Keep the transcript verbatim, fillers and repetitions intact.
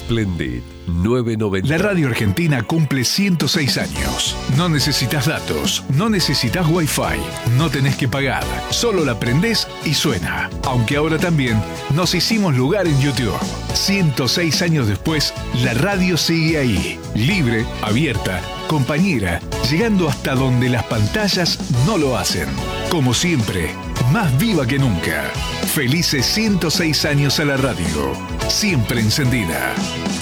Splendid nueve noventa. La radio argentina cumple ciento seis años. No necesitas datos, no necesitas wifi, no tenés que pagar. Solo la prendés y suena. Aunque ahora también nos hicimos lugar en YouTube. ciento seis años después, la radio sigue ahí. Libre, abierta, compañera, llegando hasta donde las pantallas no lo hacen. Como siempre, más viva que nunca. Felices ciento seis años a la radio. Siempre encendida.